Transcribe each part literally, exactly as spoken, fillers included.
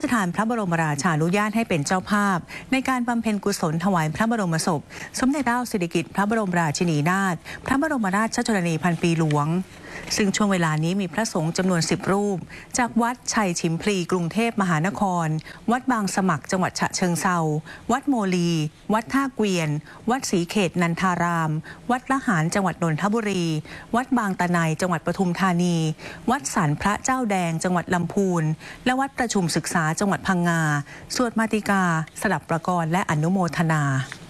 ราชทานพระบรมราชานุญาตให้เป็นเจ้าภาพในการบำเพ็ญกุศลถวายพระบรมศพสมเด็จพระสิริกิติ์พระบรมราชินีนาถพระบรมราชชนนีพันปีหลวงซึ่งช่วงเวลานี้มีพระสงฆ์จำนวนสิบรูปจากวัดชัยฉิมพลีกรุงเทพมหานครวัดบางสมัครจังหวัดฉะเชิงเทราวัดโมลีวัดท่าเกวียนวัดศรีเขตนันทารามวัดละหารจังหวัดนนทบุรีวัดบางตะไนจังหวัดปทุมธานีวัดสันพระเจ้าแดงจังหวัดลำพูนและวัดประชุมศึกษาจังหวัดพังงาสวดมาติกาสดับประกรณ์และอนุโมทนา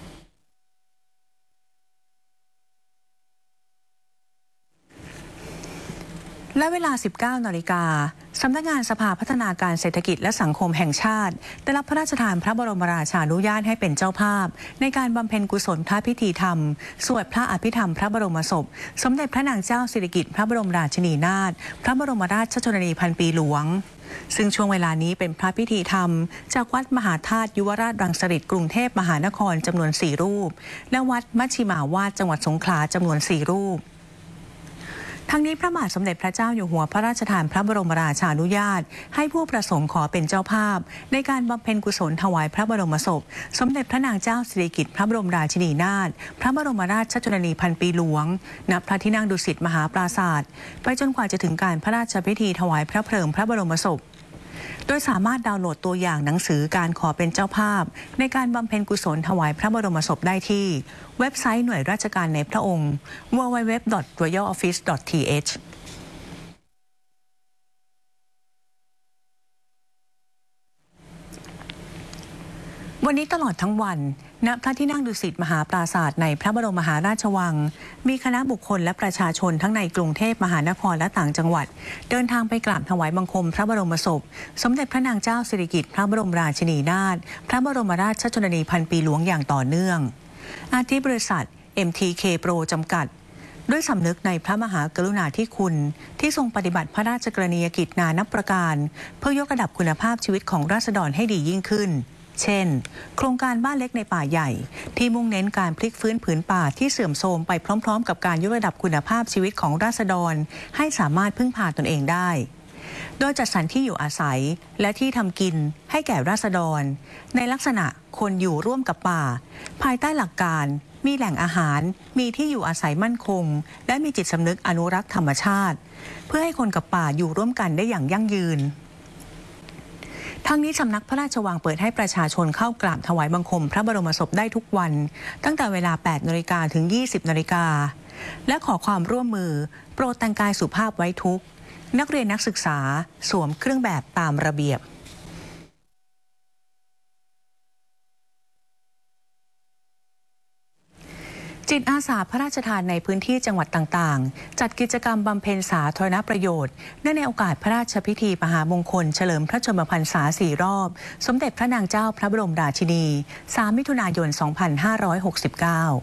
และเวลา สิบเก้านาฬิกา สำนักงานสภาพัฒนาการเศรษฐกิจและสังคมแห่งชาติได้รับพระราชทานพระบรมราชานุญาตให้เป็นเจ้าภาพในการบำเพ็ญกุศลพระพิธีธรรมสวดพระอภิธรรมพระบรมศพสมเด็จพระนางเจ้าสิริกิติ์พระบรมราชินีนาถพระบรมราชชนนีพันปีหลวงซึ่งช่วงเวลานี้เป็นพระพิธีธรรมจากวัดมหาธาตุยุวราชรังสฤษฎ์กรุงเทพมหานครจำนวนสี่รูปและวัดมัชชิมาวาสจังหวัดสงขลาจำนวนสี่รูปทั้งนี้พระบาทสมเด็จพระเจ้าอยู่หัวพระราชทานพระบรมราชานุญาตให้ผู้ประสงค์ขอเป็นเจ้าภาพในการบำเพ็ญกุศลถวายพระบรมศพสมเด็จพระนางเจ้าสิริกิติ์พระบรมราชินีนาถพระบรมราชชนนีพันปีหลวงณพระที่นั่งดุสิตมหาปราสาทไปจนกว่าจะถึงการพระราชพิธีถวายพระเพลิงพระบรมศพโดยสามารถดาวน์โหลดตัวอย่างหนังสือการขอเป็นเจ้าภาพในการบำเพ็ญกุศลถวายพระบรมศพได้ที่เว็บไซต์หน่วยราชการในพระองค์ ดับเบิลยู ดับเบิลยู ดับเบิลยู ดอท รอยัล ออฟฟิศ ดอท ที เอช วันนี้ตลอดทั้งวันณพระที่นั่งดุสิตมหาปราสาทในพระบรมมหาราชวังมีคณะบุคคลและประชาชนทั้งในกรุงเทพมหานครและต่างจังหวัดเดินทางไปกราบถวายบังคมพระบรมศพสมเด็จพระนางเจ้าสิริกิติ์พระบรมราชินีนาถพระบรมราชชนนีพันปีหลวงอย่างต่อเนื่องอาทิบริษัท เอ็ม ที เค Pro จำกัดด้วยสำนึกในพระมหากรุณาธิคุณที่ทรงปฏิบัติพระราชกรณียกิจนานับประการเพื่อยกระดับคุณภาพชีวิตของราษฎรให้ดียิ่งขึ้นเช่นโครงการบ้านเล็กในป่าใหญ่ที่มุ่งเน้นการพลิกฟื้นผืนป่าที่เสื่อมโทรมไปพร้อมๆกับการยกระดับคุณภาพชีวิตของราษฎรให้สามารถพึ่งพาตนเองได้โดยจัดสรรที่อยู่อาศัยและที่ทำกินให้แก่ราษฎรในลักษณะคนอยู่ร่วมกับป่าภายใต้หลักการมีแหล่งอาหารมีที่อยู่อาศัยมั่นคงและมีจิตสำนึกอนุรักษ์ธรรมชาติเพื่อให้คนกับป่าอยู่ร่วมกันได้อย่างยั่งยืนทั้งนี้สำนักพระราชวังเปิดให้ประชาชนเข้ากราบถวายบังคมพระบรมศพได้ทุกวันตั้งแต่เวลา แปดนาฬิกา ถึง ยี่สิบนาฬิกาและขอความร่วมมือโปรดแต่งกายสุภาพไว้ทุกนักเรียนนักศึกษาสวมเครื่องแบบตามระเบียบจิตอาสาพระราชทานในพื้นที่จังหวัดต่างๆจัดกิจกรรมบำเพ็ญสาธารณประโยชน์เนื่องในโอกาสพระราชพิธีมหามงคลเฉลิมพระชนมพรรษาสี่รอบสมเด็จพระนางเจ้าพระบรมราชินีสามมิถุนายนสองพันห้าร้อยหกสิบเก้า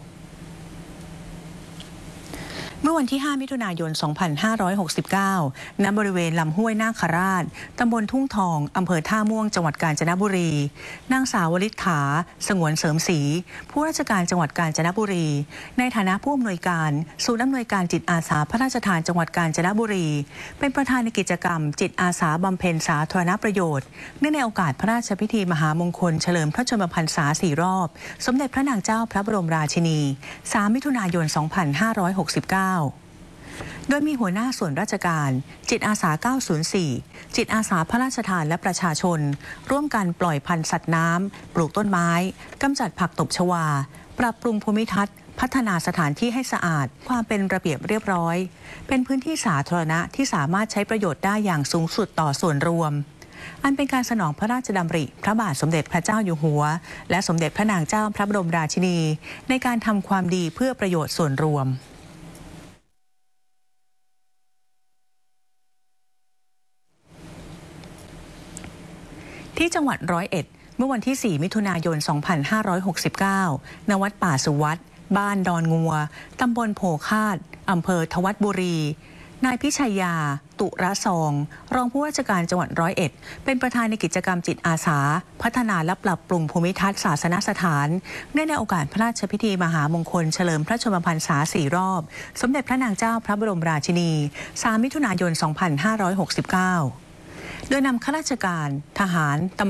เมื่อวันที่ห้ามิถุนายนสองพันห้าร้อยหกสิบเก้าณบริเวณลำห้วยนาคราชตำบลทุ่งทองอำเภอท่าม่วงจังหวัดกาญจนบุรีนางสาววลิษฐาสงวนเสริมศรีผู้ราชการจังหวัดกาญจนบุรีในฐานะผู้อำนวยการศูนย์อำนวยการจิตอาสาพระราชทานจังหวัดกาญจนบุรีเป็นประธานในกิจกรรมจิตอาสาบำเพ็ญสาธารณประโยชน์เนื่องในโอกาสพระราชพิธีมหามงคลเฉลิมพระชนมพรรษาสี่รอบสมเด็จพระนางเจ้าพระบรมราชินีสามมิถุนายนสองพันห้าร้อยหกสิบเก้าโดยมีหัวหน้าส่วนราชการจิตอาสาเก้าศูนย์สี่จิตอาสาพระราชทานและประชาชนร่วมกันปล่อยพันธุ์สัตว์น้ำปลูกต้นไม้กำจัดผักตบชวาปรับปรุงภูมิทัศน์พัฒนาสถานที่ให้สะอาดความเป็นระเบียบเรียบร้อยเป็นพื้นที่สาธารณะที่สามารถใช้ประโยชน์ได้อย่างสูงสุดต่อส่วนรวมอันเป็นการสนองพระราชดำริพระบาทสมเด็จพระเจ้าอยู่หัวและสมเด็จพระนางเจ้าพระบรมราชินีในการทำความดีเพื่อประโยชน์ส่วนรวมที่จังหวัดร้อยเอ็ดเมื่อวันที่สี่มิถุนายนสองพันห้าร้อยหกสิบเก้าณวัดป่าสุวัตบ้านดอนงัวตำบลโพคาดอำเภอทวัดบุรีนายพิชัยยาตุระซองรองผู้ว่าราชการจังหวัดร้อยเอ็ดเป็นประธานในกิจกรรมจิตอาสาพัฒนาและปรับปรุงภูมิทัศน์ศาสนสถานเนื่องในโอกาสพระราชพิธีมหามงคลเฉลิมพระชนมพรรษาสี่รอบสมเด็จพระนางเจ้าพระบรมราชินีสามมิถุนายนสองพันห้าร้อยหกสิบเก้าโดยนำข้าราชการทหารตำ